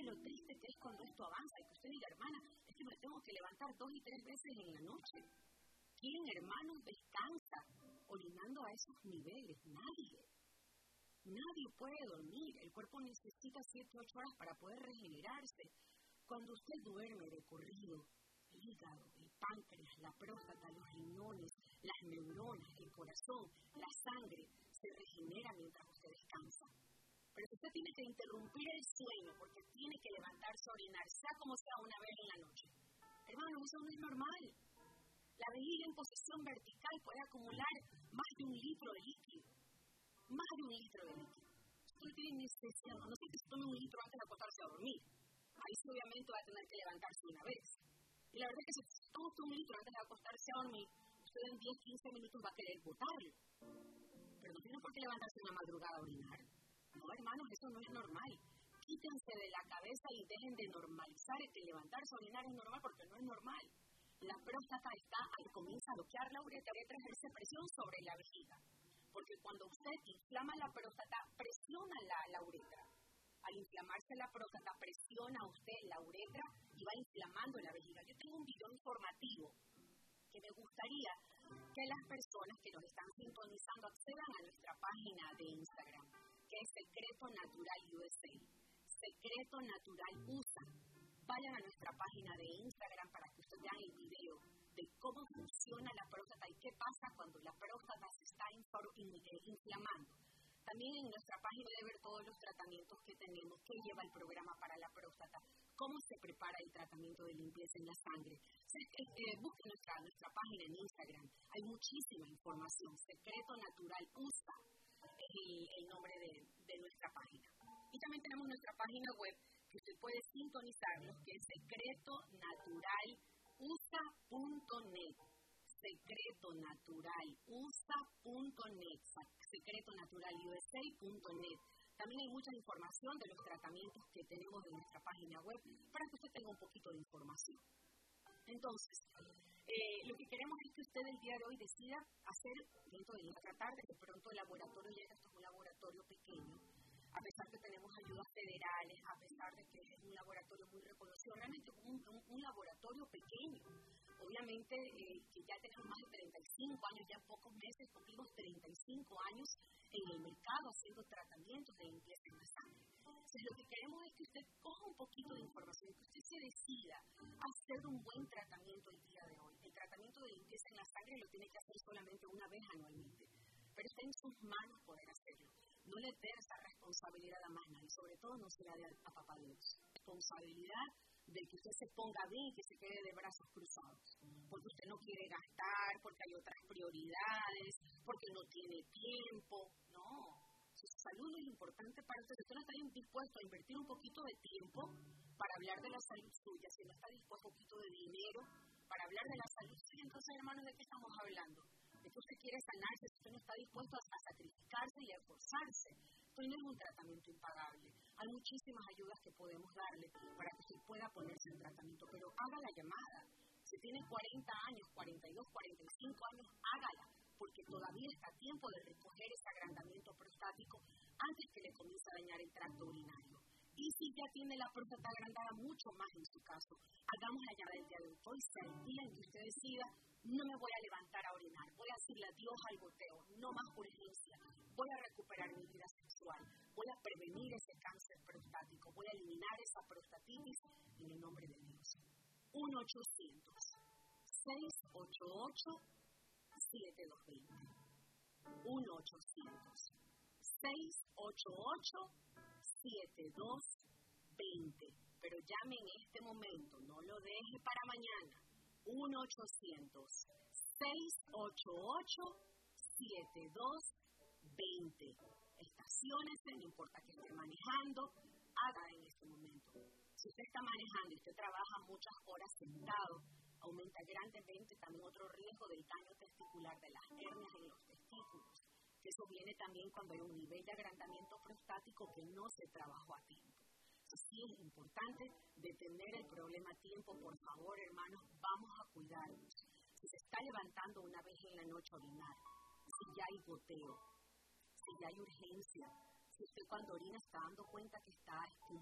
lo triste que es cuando esto avanza y que usted diga, hermana, es que me tengo que levantar 2 y 3 veces en la noche. ¿Quién, hermanos, descansa orinando a esos niveles? Nadie. Nadie puede dormir. El cuerpo necesita 7 u 8 horas para poder regenerarse. Cuando usted duerme de corrido, el hígado, el páncreas, la próstata, los riñones, las neuronas, el corazón, la sangre, se regenera mientras usted descansa. Pero si usted tiene que interrumpir el sueño porque tiene que levantarse a orinar, sea como sea una vez en la noche, hermano, eso no es normal. La vejiga en posición vertical puede acumular más de 1 litro de líquido. Más de 1 litro de líquido. Usted tiene necesidad, no sé que se tome 1 litro antes de acostarse a dormir. Ahí sí obviamente va a tener que levantarse una vez. Y la verdad es que si toma 1 litro antes de acostarse a dormir, usted en 10-15 minutos va a querer botarlo. Pero no tiene por qué levantarse una madrugada a orinar. No, hermanos, eso no es normal. Quítense de la cabeza y dejen de normalizar el que levantarse a orinar es normal, porque no es normal. La próstata comienza a bloquear la uretra y ejerce presión sobre la vejiga. Porque cuando usted inflama la próstata, presiona la uretra. Al inflamarse la próstata, presiona usted la uretra y va inflamando la vejiga. Yo tengo un video informativo que me gustaría que las personas que nos están sintonizando accedan a nuestra página de Instagram, que es Secreto Natural USA. Secreto Natural USA. Vayan a nuestra página de Instagram para que ustedes vean el video de cómo funciona la próstata y qué pasa cuando la próstata se está inflamando. También en nuestra página debe ver todos los tratamientos que tenemos, qué lleva el programa para la próstata, cómo se prepara el tratamiento de limpieza en la sangre. Busquen nuestra página en Instagram, hay muchísima información. Secreto Natural USA es el nombre de nuestra página. Y también tenemos nuestra página web que usted puede sintonizarnos, que es secretonaturalusa.net. secretonaturalusa.net, secretonaturalusa.net. También hay mucha información de los tratamientos que tenemos en nuestra página web para que usted tenga un poquito de información. Entonces, lo que queremos es que usted el día de hoy decida hacer, dentro de tratar de que pronto el laboratorio llegue, esto es un laboratorio pequeño, a pesar de que tenemos ayudas federales, a pesar de que es un laboratorio muy reconocido, realmente un laboratorio pequeño. Obviamente que ya tenemos más de 35 años, ya en pocos meses cumplimos 35 años en el mercado haciendo tratamientos de limpieza en la sangre. Entonces lo que queremos es que usted coja un poquito de información, que usted se decida a hacer un buen tratamiento el día de hoy. El tratamiento de limpieza en la sangre lo tiene que hacer solamente una vez anualmente, pero está en sus manos poder hacerlo. No le dé esa responsabilidad a más nadie, sobre todo no se la dé a papá Dios. Responsabilidad de que usted se ponga bien y que se quede de brazos cruzados, porque usted no quiere gastar, porque hay otras prioridades, porque no tiene tiempo. No, su salud es importante para usted. Si usted no está dispuesto a invertir un poquito de tiempo para hablar de la salud suya, si no está dispuesto a un poquito de dinero para hablar de la salud suya, entonces, hermanos, ¿de qué estamos hablando? De que usted quiere sanarse, si usted no está dispuesto a sacrificarse y a esforzarse. Esto no es un tratamiento impagable. Hay muchísimas ayudas que podemos darle para que usted pueda ponerse en tratamiento, pero haga la llamada. Si tiene 40 años, 42, 45 años, hágala, porque todavía está a tiempo de recoger ese agrandamiento prostático antes que le comience a dañar el tracto urinario. Y si ya tiene la próstata agrandada, mucho más en su caso, hagamos la llamada del día de hoy, sea el día en que usted decida, no me voy a levantar a orinar, voy a decirle adiós al goteo, no más urgencia, voy a recuperar mi vida sexual, voy a prevenir ese cáncer prostático, voy a eliminar esa prostatitis en el nombre de Dios. 1-800-688-7220. 1-800-688-7220. Pero llame en este momento, no lo deje para mañana. 1-800-688-7220. Estaciónese, no importa que esté manejando, haga en este momento. Si usted está manejando y usted trabaja muchas horas sentado, aumenta grandemente también otro riesgo del daño testicular, de las hernias en los testículos. Que eso viene también cuando hay un nivel de agrandamiento prostático que no se trabajó a tiempo. Sí es importante detener el problema a tiempo, por favor, hermanos, vamos a cuidarnos. Si se está levantando una vez en la noche a orinar, si ya hay goteo, si ya hay urgencia, si usted cuando orina está dando cuenta que está